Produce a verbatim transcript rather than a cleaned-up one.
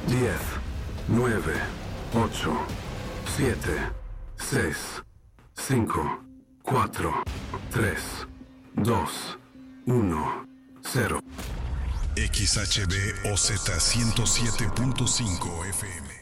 diez, nueve, ocho, siete, seis, cinco, cuatro, tres, dos, uno, cero. X H B O Z ciento siete punto cinco F M.